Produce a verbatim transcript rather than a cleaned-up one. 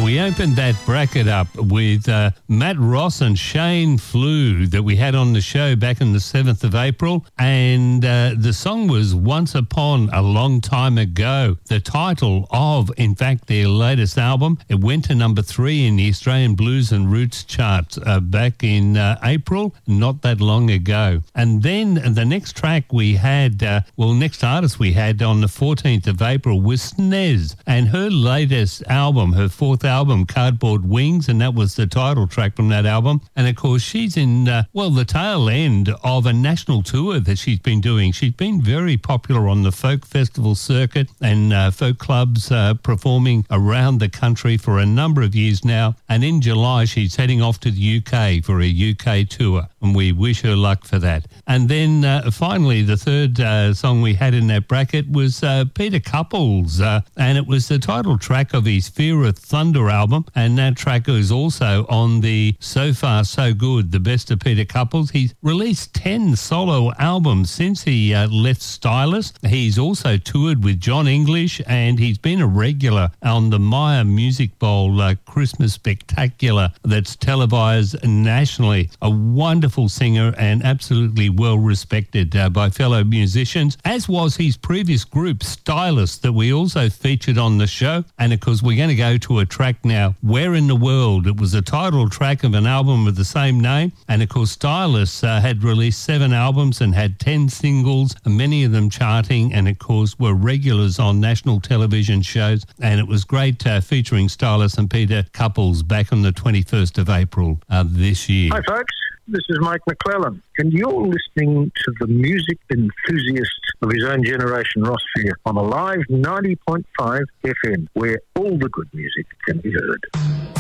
We opened that bracket up with uh, Matt Ross and Shane Flew that we had on the show back on the seventh of April. And uh, the song was Once Upon a Long Time Ago, the title of, in fact, their latest album. It went to number three in the Australian Blues and Roots charts uh, back in uh, April, not that long ago. And then the next track we had, uh, well, next artist we had on the fourteenth of April was Snez, and her latest album, her fourth album, Cardboard Wings, and that was the title track from that album. And of course, she's in, uh, well, the tail end of a national tour that she's been doing. She's been very popular on the folk festival circuit and uh, folk clubs, uh, performing around the country for a number of years now. And in July, she's heading off to the U K for a U K tour, and we wish her luck for that. And then uh, finally, the third uh, song we had in that bracket was uh, Peter Couples, uh, and it was the title track of his Fear of Thunder album, and that track is also on the So Far So Good, the best of Peter Couples. He's released ten solo albums since he uh, left Stylus. He's also toured with John English, and he's been a regular on the Maya Music Bowl uh, Christmas Spectacular that's televised nationally. A wonderful singer and absolutely well respected uh, by fellow musicians, as was his previous group Stylus that we also featured on the show. And of course, we're going to go to a track now, Where in the World. It was a title track of an album of the same name, and of course Stylus uh, had released seven albums and had ten singles, many of them charting, and of course were regulars on national television shows. And it was great uh, featuring Stylus and Peter Couples back on the twenty-first of April of this year. Hi folks, this is Mike McClellan, and you're listening to the music enthusiast of his own generation, Ross Fear, on a live ninety point five F M, where all the good music can be heard.